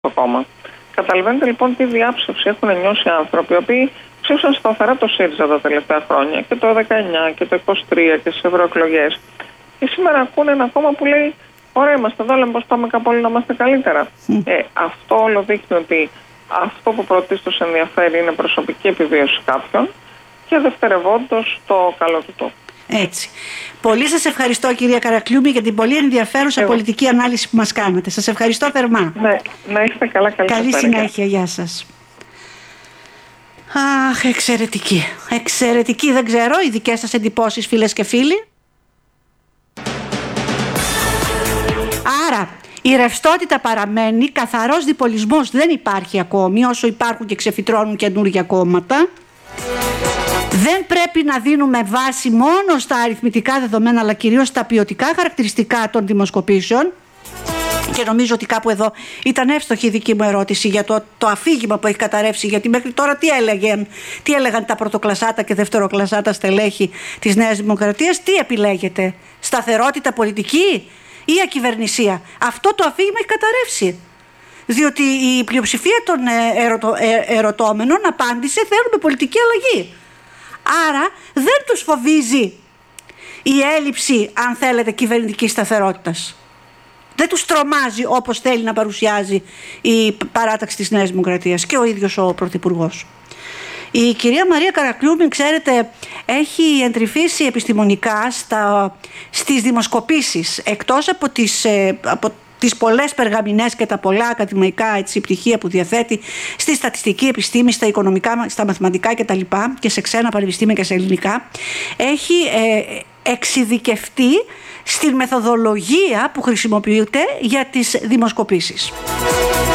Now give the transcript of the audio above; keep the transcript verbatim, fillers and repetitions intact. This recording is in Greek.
το κόμμα. Καταλαβαίνετε λοιπόν τι διάψευση έχουν νιώσει άνθρωποι, οι οποίοι ψήφισαν σταθερά το ΣΥΡΙΖΑ τα τελευταία χρόνια και το δεκαεννιά και το είκοσι τρία και στις ευρωεκλογές. Και σήμερα ακούνε ένα κόμμα που λέει: ωραία, είμαστε εδώ, λέμε πώς πάμε κάπου όλοι να είμαστε καλύτερα. Mm. Ε, αυτό όλο δείχνει ότι αυτό που πρωτίστως ενδιαφέρει είναι προσωπική επιβίωση κάποιων και δευτερευόντως το καλό του τόπου. Έτσι. Πολύ σας ευχαριστώ, κυρία Καρακλιούμη, για την πολύ ενδιαφέρουσα Εγώ. πολιτική ανάλυση που μας κάνατε. Σας ευχαριστώ θερμά. Ναι, να είστε καλά, καλή, καλή συνέχεια. Γεια σας. Αχ, εξαιρετική. Εξαιρετική, δεν ξέρω, οι δικές σας εντυπώσεις, φίλες και φίλοι. Άρα, η ρευστότητα παραμένει, καθαρός διπολισμός δεν υπάρχει ακόμη, όσο υπάρχουν και ξεφυτρώνουν καινούργια κόμματα. Δεν πρέπει να δίνουμε βάση μόνο στα αριθμητικά δεδομένα, αλλά κυρίως στα ποιοτικά χαρακτηριστικά των δημοσκοπήσεων. Και νομίζω ότι κάπου εδώ ήταν εύστοχη η δική μου ερώτηση για το, το αφήγημα που έχει καταρρεύσει. Γιατί μέχρι τώρα τι έλεγαν, τι έλεγαν τα πρωτοκλασάτα και δευτεροκλασάτα στελέχη της Νέας Δημοκρατίας, τι επιλέγεται, σταθερότητα πολιτική ή ακυβερνησία? Αυτό το αφήγημα έχει καταρρεύσει. Διότι η πλειοψηφία των ερωτω, ε, ερωτώμενων απάντησε: θέλουμε πολιτική αλλαγή. Άρα δεν τους φοβίζει η έλλειψη, αν θέλετε, κυβερνητικής σταθερότητας. Δεν τους τρομάζει όπως θέλει να παρουσιάζει η παράταξη της Νέας Δημοκρατίας και ο ίδιος ο Πρωθυπουργός. Η κυρία Μαρία Καρακλιούμη, ξέρετε, έχει εντρυφήσει επιστημονικά στα, στις δημοσκοπήσεις, εκτός από τις, από τις πολλές περγαμηνές και τα πολλά ακαδημαϊκά έτσι, πτυχία που διαθέτει στη στατιστική επιστήμη, στα οικονομικά, στα μαθηματικά κτλ. Και σε ξένα πανεπιστήμια και σε ελληνικά, έχει ε, εξειδικευτεί στην μεθοδολογία που χρησιμοποιείται για τις δημοσκοπήσεις.